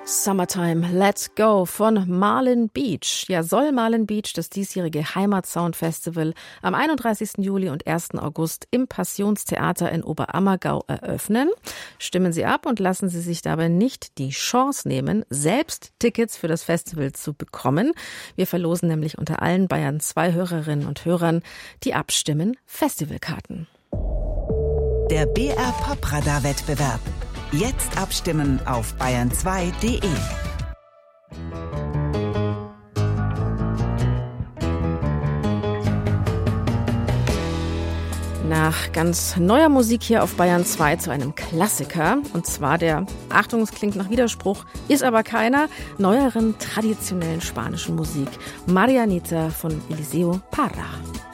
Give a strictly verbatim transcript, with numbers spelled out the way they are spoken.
Summertime, Let's Go von Marlin Beach. Ja, soll Marlin Beach das diesjährige Heimatsound-Festival am einunddreißigsten Juli und ersten August im Passionstheater in Oberammergau eröffnen. Stimmen Sie ab und lassen Sie sich dabei nicht die Chance nehmen, selbst Tickets für das Festival zu bekommen. Wir verlosen nämlich unter allen Bayern zwei Hörerinnen und Hörern, die abstimmen, Festivalkarten. Der B R Popradarwettbewerb. Jetzt abstimmen auf bayern zwei punkt de. Nach ganz neuer Musik hier auf Bayern zwei zu einem Klassiker. Und zwar der, Achtung, es klingt nach Widerspruch, ist aber keiner, neueren traditionellen spanischen Musik. Marianita von Eliseo Parra.